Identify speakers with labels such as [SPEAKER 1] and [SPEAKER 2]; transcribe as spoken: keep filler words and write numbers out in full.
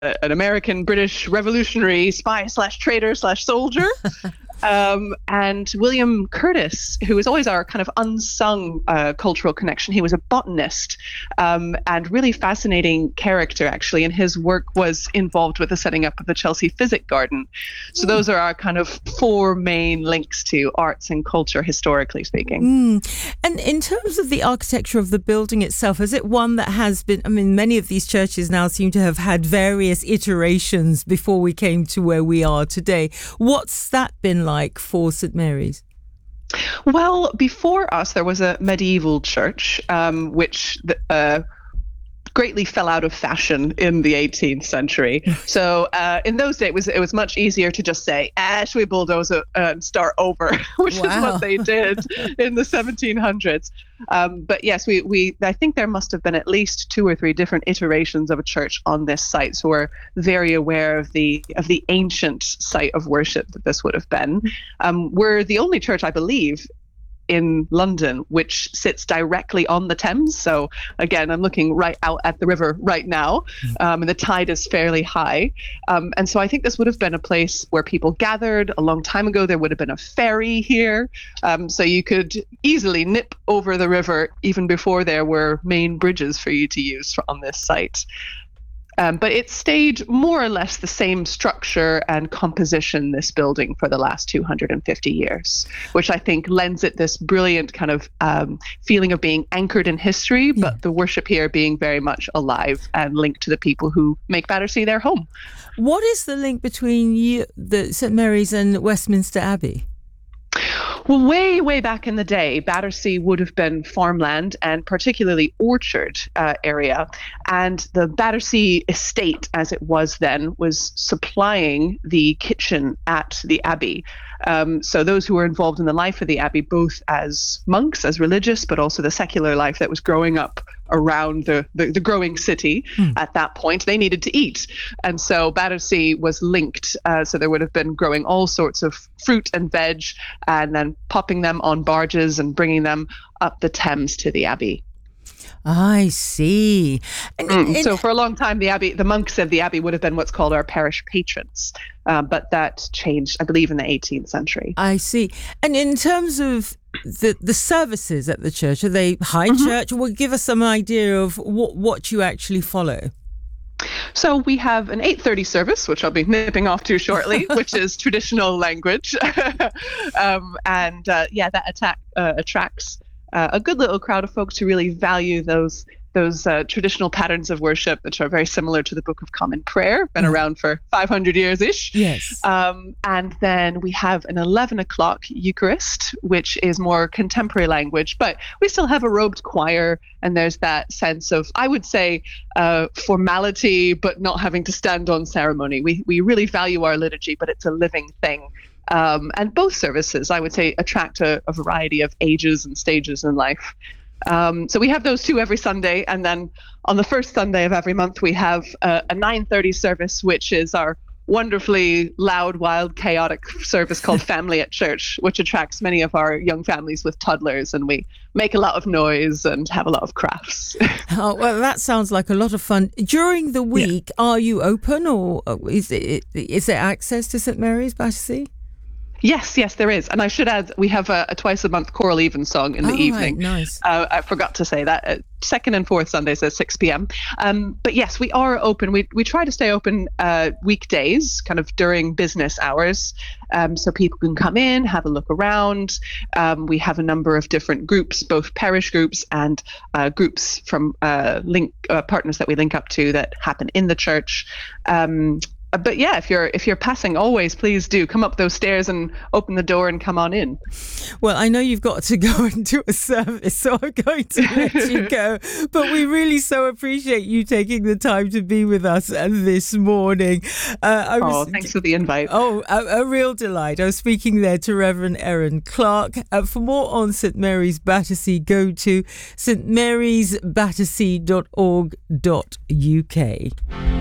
[SPEAKER 1] an American British revolutionary spy slash traitor slash soldier. Um, and William Curtis, who is always our kind of unsung uh, cultural connection. He was a botanist um, and really fascinating character, actually. And his work was involved with the setting up of the Chelsea Physic Garden. So mm. those are our kind of four main links to arts and culture, historically speaking.
[SPEAKER 2] Mm. And in terms of the architecture of the building itself, is it one that has been, I mean, many of these churches now seem to have had various iterations before we came to where we are today. What's that been like? Like for Saint Mary's?
[SPEAKER 1] Well, before us, there was a medieval church, um, which uh, greatly fell out of fashion in the eighteenth century. So uh, in those days, it was, it was much easier to just say, ah, should we bulldoze it and start over, which wow. is what they did in the seventeen hundreds. Um, but yes, we, we I think there must have been at least two or three different iterations of a church on this site. So we're very aware of the of the ancient site of worship that this would have been. Um, we're the only church, I believe, in London, which sits directly on the Thames. So again, I'm looking right out at the river right now, um, and the tide is fairly high. Um, and so I think this would have been a place where people gathered a long time ago. There would have been a ferry here. Um, so you could easily nip over the river even before there were main bridges for you to use on this site. Um, but it stayed more or less the same structure and composition, this building, for the last two hundred fifty years, which I think lends it this brilliant kind of um, feeling of being anchored in history, but yeah. the worship here being very much alive and linked to the people who make Battersea their home.
[SPEAKER 2] What is the link between you, the Saint Mary's and Westminster Abbey?
[SPEAKER 1] Well, way, way back in the day, Battersea would have been farmland and particularly orchard uh, area. And the Battersea estate, as it was then, was supplying the kitchen at the Abbey. Um, so those who were involved in the life of the Abbey, both as monks, as religious, but also the secular life that was growing up around the, the, the growing city mm. at that point, they needed to eat. And so Battersea was linked. Uh, so there would have been growing all sorts of fruit and veg and then popping them on barges and bringing them up the Thames to the Abbey.
[SPEAKER 2] I see. And,
[SPEAKER 1] mm,
[SPEAKER 2] and,
[SPEAKER 1] so for a long time, the Abbey, the monks of the Abbey would have been what's called our parish patrons. Um, but that changed, I believe, in the eighteenth century.
[SPEAKER 2] I see. And in terms of the the services at the church, are they high mm-hmm. church? Well, give us some idea of what, what you actually follow.
[SPEAKER 1] So we have an eight thirty service, which I'll be nipping off to shortly, which is traditional language. um, and uh, yeah, that attack, uh, attracts uh, a good little crowd of folks who really value those those uh, traditional patterns of worship, which are very similar to the Book of Common Prayer, been mm. around for five hundred years-ish.
[SPEAKER 2] Yes.
[SPEAKER 1] Um, and then we have an eleven o'clock Eucharist, which is more contemporary language, but we still have a robed choir, and there's that sense of, I would say, uh, formality, but not having to stand on ceremony. We, we really value our liturgy, but it's a living thing. Um, and both services, I would say, attract a, a variety of ages and stages in life. Um, so we have those two every Sunday, and then on the first Sunday of every month we have a, a nine thirty service, which is our wonderfully loud, wild, chaotic service called Family at Church, which attracts many of our young families with toddlers, and we make a lot of noise and have a lot of crafts.
[SPEAKER 2] Oh, well, that sounds like a lot of fun. During the week, yeah. are you open, or is it is there access to Saint Mary's, Battersea?
[SPEAKER 1] Yes, yes, there is. And I should add, we have a, a twice a month choral evensong in the
[SPEAKER 2] oh,
[SPEAKER 1] evening.
[SPEAKER 2] Right, nice.
[SPEAKER 1] Uh, I forgot to say that. Uh, second and fourth Sundays at six p.m. Um, but yes, we are open. We we try to stay open uh, weekdays, kind of during business hours, um, so people can come in, have a look around. Um, we have a number of different groups, both parish groups and uh, groups from uh, link uh, partners that we link up to that happen in the church. Um, But yeah, if you're if you're passing, always please do come up those stairs and open the door and come on in.
[SPEAKER 2] Well, I know you've got to go and do a service, so I'm going to let you go. But we really so appreciate you taking the time to be with us this morning. Uh, I was,
[SPEAKER 1] oh, thanks for the invite.
[SPEAKER 2] Oh, a, a real delight. I was speaking there to Reverend Erin Clark. Uh, for more on Saint Mary's Battersea, go to st marys battersea dot org dot u k.